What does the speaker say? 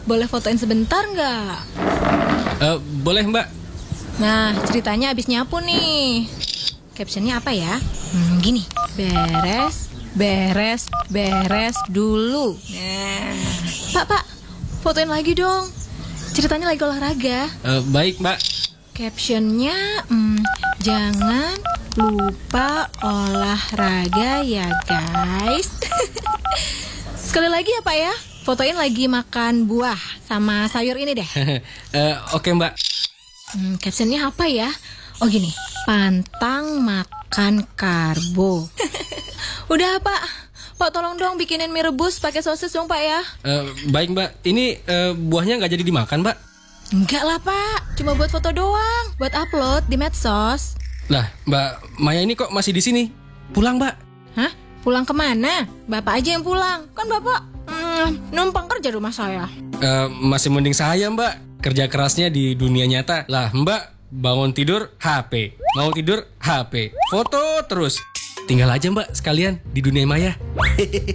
boleh fotoin sebentar nggak? Boleh mbak. Nah, ceritanya abis nyapu nih. Captionnya apa ya? Gini, beres dulu. Nah, Pak, fotoin lagi dong. Ceritanya lagi olahraga. Baik mbak. Captionnya, jangan lupa olahraga ya guys. Sekali lagi ya Pak ya, fotoin lagi makan buah sama sayur ini deh. Oke mbak. Captionnya apa ya? Oh gini, pantang makan karbo. Udah Pak, tolong dong bikinin mie rebus pakai sosis dong Pak ya. Baik mbak, ini buahnya nggak jadi dimakan mbak? Enggak lah Pak, cuma buat foto doang, buat upload di medsos. Lah, Mbak Maya ini kok masih di sini? Pulang, Mbak. Hah? Pulang kemana? Bapak aja yang pulang. Kan Bapak numpang kerja rumah saya. Masih mending saya, Mbak. Kerja kerasnya di dunia nyata. Lah, Mbak bangun tidur HP, mau tidur HP, foto terus. Tinggal aja, Mbak, sekalian di dunia maya.